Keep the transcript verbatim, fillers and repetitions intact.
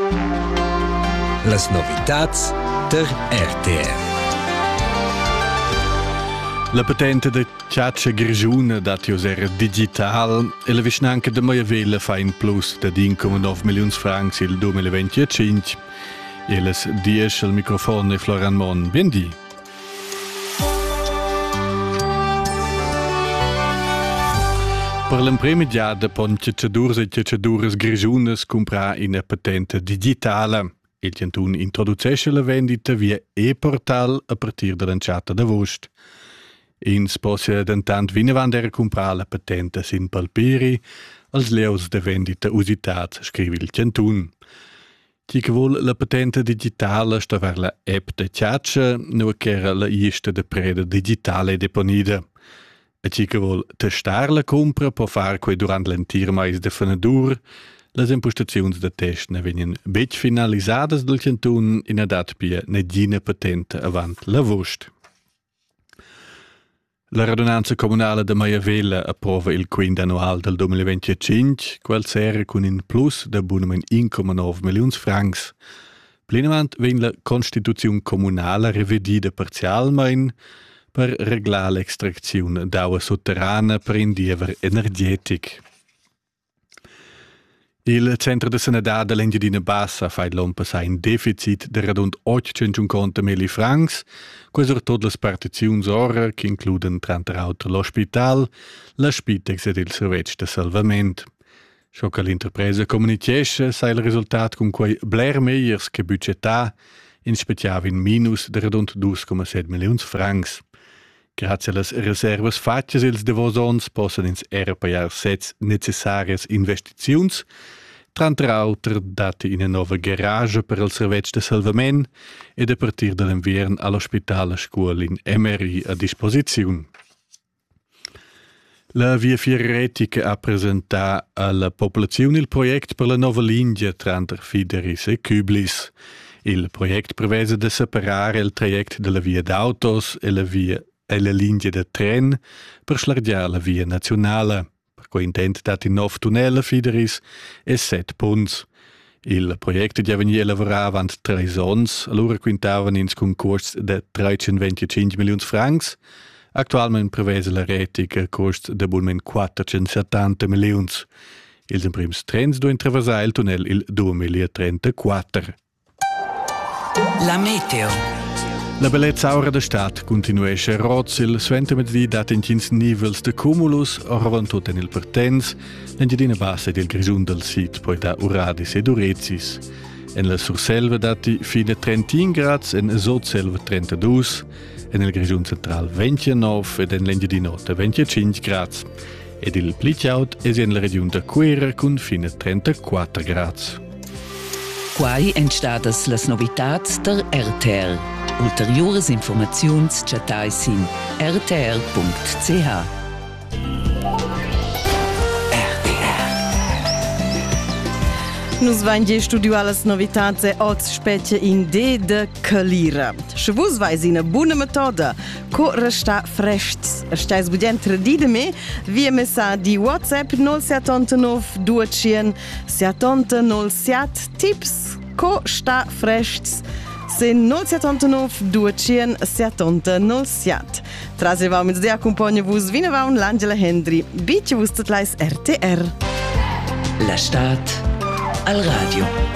Las novitats der R T R. La patente de Ciaccia Grigiuna dat era digital e la vicinanca de Maiavella fa in plus da uno virgola nove milioni francs il duemilaventicinque. E las dies al microfono e Florian Mon. Biendi. Per l'impremidiada pon ciacciadurs e ciacciaduras grigiunas comprar una patente digitale. Il centun introducesce la vendita via e-portal a partir dell'anciata d'agosto. Ins possia dentant vinavant era comprar la patente sin palpiri als leus de vendita usitat, scrive il centun. Chi che vuol la patente digitale sta ver la app de Ciaccia, no che era la lista de preda digitale deponida. E chi che vuol testar la compra può far quei durant l'entir mais de fenadur. Las impostaziuns de test ne venien bec finalisadas del centun in adat pia negina patente avant la vost. La radunanza comunale de Maiavella approva il quinto annual del duemilaventicinque, quel sera con un plus de bunamen uno virgola nove milioni francs. Plenament ven la Constituzione comunale revedida parzialmein per reglar l'extrazione d'acqua sotterrana per indiever energetic. Il centro de sanità dell'Engiadina Bassa fa l'on passare in deficit de radund ottocentocinquanta mila francs, questo tutte le partizioni ora che includono tra l'altro l'ospital, la Spitex ed il servizio de salvamento. Ciò che l'interpresa comunicasse sa il risultato con quei bler meiers che budgetà, in speciale in minus de radund due virgola sette milioni francs. Grazie alle riservas fattas ils devosons possono ins era paiar sets necessarias investiziuns, tra l'altro dati in una nuova garage per il servizio de salvament ed a partir dell'invern all'ospitale scuola in M R I a disposizione. La Via Fieretica ha presentato alla popolazione il progetto per la nuova linea tra Fideris e Küblis. Il progetto prevede di separare il trajecto della via d'autos e la via e la linea de tren per slargiare la via nazionale, per cui intende dati nove tunnel a Fideris e sette punts. Il progetto già veniva lavorato avanti tre anni, allora quintavan ins concorsi de trecentoventicinque milioni francs, attualmente prevede la retica cost de buonmen quattrocentosettanta milioni. Ils imprims trens do intraversare il tunnel il duemilatrentaquattro. La meteo. La bellezza aura da stat continuesce roz il svente mezzì dat in quindici nivels de cumulus orvan tot en il pertens, l'Engiadina Bassa ed il grigiun del sit poi da uradis ed urezis. En la surselva dati fine trentin grads, en sotselva trentadue, en il grigiun central ventinove ed en l'Engiadina Nota venticinque grads. Ed il pliciaut es en la regione da Quera con fine trentaquattro grads. Quai entstadas las novitats der R T R. Ulteriores informaziuns chatais in r t r punct c h. Nus vain studiar las novitats e oz specie in D de Calira. Se vos vais in a buona metoda, co resta freschts. Restais budent tradide me via messaggi di WhatsApp null sette nove due zero sette null sette tips co sta freschts. Sen null sette nove due zero sette null sette. Trase vau mit de accompagna vos vina vau l'Angela Hendry. Bitte vos tutlais R T R. La Stat al radio.